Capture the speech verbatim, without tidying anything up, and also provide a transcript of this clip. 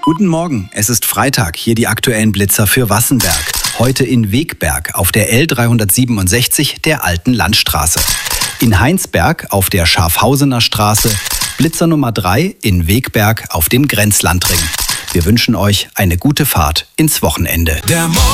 Guten Morgen, es ist Freitag, hier die aktuellen Blitzer für Wassenberg. Heute in Wegberg auf der L dreihundertsiebenundsechzig der alten Landstraße. In Heinsberg auf der Schafhausener Straße, Blitzer Nummer drei in Wegberg auf dem Grenzlandring. Wir wünschen euch eine gute Fahrt ins Wochenende. Der